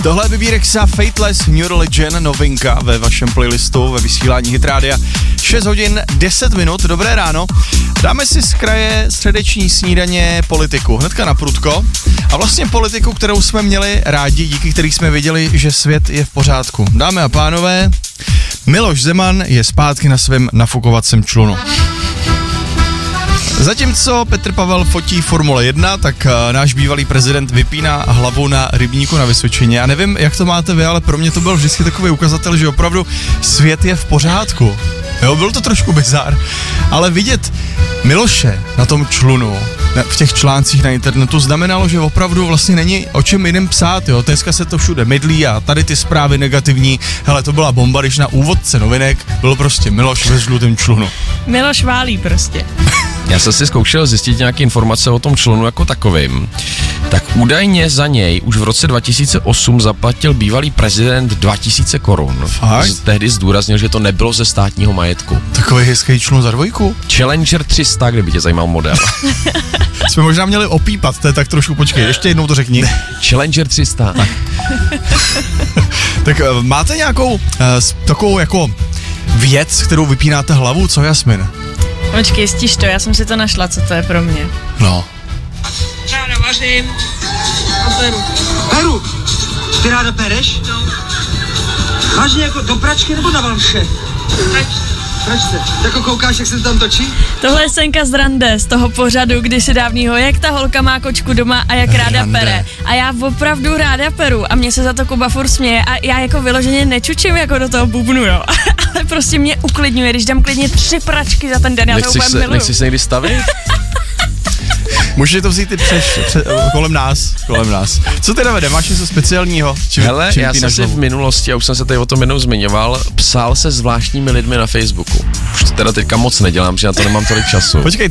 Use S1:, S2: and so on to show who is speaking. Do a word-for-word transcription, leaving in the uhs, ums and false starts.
S1: Tohle je Bibírexa Fateless New Religion, novinka ve vašem playlistu, ve vysílání Hit Rádia. šest hodin deset minut, dobré ráno. Dáme si z kraje středeční snídaně politiku, hnedka na prudko. A vlastně politiku, kterou jsme měli rádi, díky který jsme viděli, že svět je v pořádku. Dámy a pánové, Miloš Zeman je zpátky na svém nafukovacím člunu. Zatímco Petr Pavel fotí Formule jedna, tak uh, náš bývalý prezident vypíná hlavu na rybníku na Vysočině. Já nevím, jak to máte vy, ale pro mě to byl vždycky takový ukazatel, že opravdu svět je v pořádku. Jo, byl to trošku bizár, ale vidět Miloše na tom člunu, v těch článcích na internetu, znamenalo, že opravdu vlastně není o čem jiném psát, jo. Dneska se to všude mydlí a tady ty zprávy negativní, hele, to byla bomba, když na úvodce novinek byl prostě Miloš ve žlutém člunu.
S2: Miloš válí prostě.
S3: Já jsem si zkoušel zjistit nějaké informace o tom člunu jako takovým. Tak údajně za něj už v roce dva tisíce osm zaplatil bývalý prezident dva tisíce korun.
S1: Fakt?
S3: Tehdy zdůraznil, že to nebylo ze státního majetku.
S1: Takový hezký člun za dvojku?
S3: Challenger tři sta, kdyby tě zajímal model.
S1: Jsme možná měli opípat, to je tak trošku, počkej, ještě jednou to řekni.
S3: Challenger tři sta. Tak,
S1: tak máte nějakou uh, takovou jako věc, kterou vypínáte hlavu, co Jasmin?
S2: Počkej, stiž to, já jsem si to našla, co to je pro mě.
S1: No.
S2: Ráda vařím a peru.
S4: Peru? Ty ráda pereš?
S2: No.
S4: Vážně jako do pračky nebo na valše?
S2: Prač.
S4: Pračce. Jako koukáš, jak se to tam točí?
S2: Tohle je Senka z Rande, z toho pořadu kdysi dávnýho, jak ta holka má kočku doma a jak ráda
S1: Rande.
S2: pere. A já opravdu ráda peru a mě se za to Kuba furt směje a já jako vyloženě nečučím jako do toho bubnu, jo. Ale prostě mě uklidňuje, když dám klidně tři pračky za ten den, já to
S3: nechceš
S2: úplně
S3: se,
S2: miluju.
S3: nechceš se někdy stavit?
S1: Můžete to vzít i přeš, pře, kolem nás, kolem nás. Co teda vede, máš něco speciálního? Čím,
S3: Hele,
S1: čím
S3: já jsem si
S1: hlavu?
S3: v minulosti, a už jsem se tady o tom jednou zmiňoval, psal se zvláštními lidmi na Facebooku. Už to teda teďka moc nedělám, že na to nemám tolik času.
S1: Počkej,